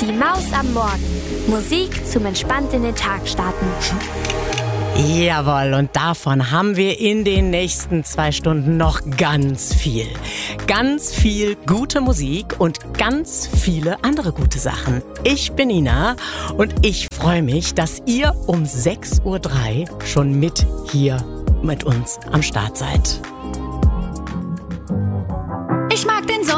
Die Maus am Morgen. Musik zum entspannten den Tag starten. Jawohl, und davon haben wir in den nächsten 2 Stunden noch ganz viel. Ganz viel gute Musik und ganz viele andere gute Sachen. Ich bin Nina und ich freue mich, dass ihr um 6:03 Uhr schon mit uns am Start seid. Ich mag den